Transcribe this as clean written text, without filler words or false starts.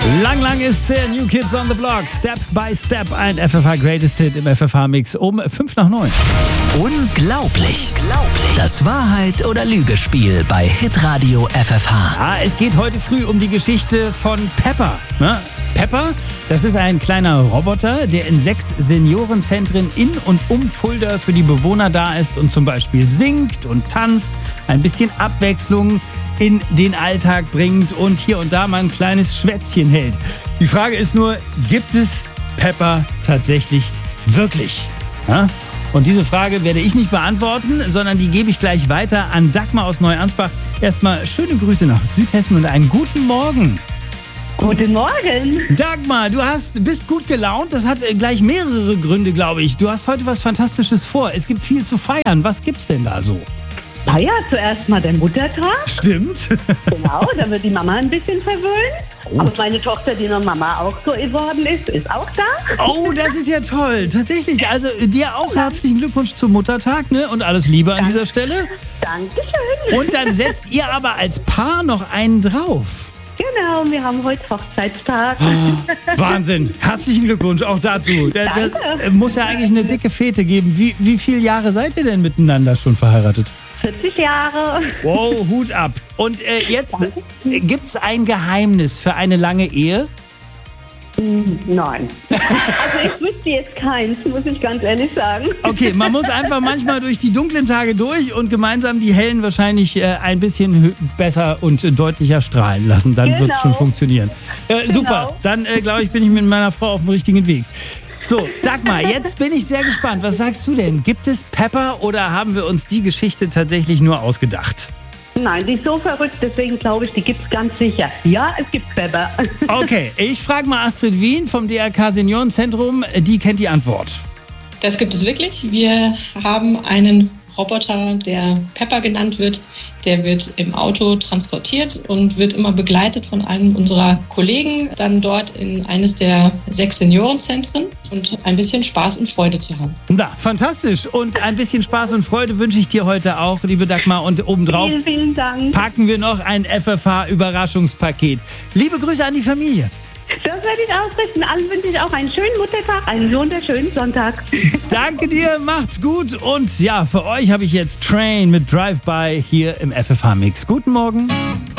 Lang ist's her, New Kids on the Block, Step by Step, ein FFH Greatest Hit im FFH-Mix um 8:55. Unglaublich. Das Wahrheit- oder Lügespiel bei Hitradio FFH. Ja, es geht heute früh um die Geschichte von Pepper. Ne? Pepper, das ist ein kleiner Roboter, der in 6 Seniorenzentren in und um Fulda für die Bewohner da ist und zum Beispiel singt und tanzt, ein bisschen Abwechslung in den Alltag bringt und hier und da mal ein kleines Schwätzchen hält. Die Frage ist nur, gibt es Pepper tatsächlich wirklich? Ja? Und diese Frage werde ich nicht beantworten, sondern die gebe ich gleich weiter an Dagmar aus Neuansbach. Erstmal schöne Grüße nach Südhessen und einen guten Morgen. Guten Morgen. Dagmar, bist gut gelaunt. Das hat gleich mehrere Gründe, glaube ich. Du hast heute was Fantastisches vor. Es gibt viel zu feiern. Was gibt's denn da so? Na ja, zuerst mal der Muttertag. Stimmt. Genau, da wird die Mama ein bisschen verwöhnt. Aber meine Tochter, die noch Mama auch so geworden ist auch da. Oh, das ist ja toll. Tatsächlich. Also dir auch herzlichen Glückwunsch zum Muttertag, ne? Und alles Liebe an dieser Stelle. Dankeschön. Und dann setzt ihr aber als Paar noch einen drauf. Genau, wir haben heute Hochzeitstag. Oh, Wahnsinn. Herzlichen Glückwunsch auch dazu. Da muss ja eigentlich eine dicke Fete geben. Wie viele Jahre seid ihr denn miteinander schon verheiratet? 40 Jahre. Wow, Hut ab. Und jetzt gibt's ein Geheimnis für eine lange Ehe? Nein. Also ich wüsste jetzt keins, muss ich ganz ehrlich sagen. Okay, man muss einfach manchmal durch die dunklen Tage durch und gemeinsam die hellen wahrscheinlich ein bisschen besser und deutlicher strahlen lassen. Dann wird's schon funktionieren. Super, dann glaube ich, bin ich mit meiner Frau auf dem richtigen Weg. So, Dagmar, jetzt bin ich sehr gespannt. Was sagst du denn? Gibt es Pepper oder haben wir uns die Geschichte tatsächlich nur ausgedacht? Nein, die ist so verrückt, deswegen glaube ich, die gibt's ganz sicher. Ja, es gibt Pepper. Okay, ich frage mal Astrid Wien vom DRK Seniorenzentrum. Die kennt die Antwort. Das gibt es wirklich. Wir haben einen Roboter, der Pepper genannt wird. Der wird im Auto transportiert und wird immer begleitet von einem unserer Kollegen dann dort in eines der 6 Seniorenzentren und ein bisschen Spaß und Freude zu haben. Na, fantastisch. Und ein bisschen Spaß und Freude wünsche ich dir heute auch, liebe Dagmar. Und obendrauf Vielen Dank. packen wir noch ein FFH-Überraschungspaket. Liebe Grüße an die Familie. Das werde ich ausrichten. Allen wünsche ich auch einen schönen Muttertag, einen wunderschönen Sonntag. Danke dir, macht's gut. Und ja, für euch habe ich jetzt Train mit Drive-By hier im FFH-Mix. Guten Morgen.